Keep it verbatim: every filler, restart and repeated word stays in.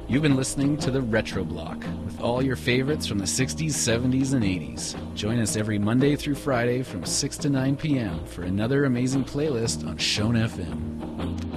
You've been listening to the Retro Block with all your favorites from the sixties, seventies, and eighties. Join us every Monday through Friday from six to nine p.m. for another amazing playlist on Shone F M.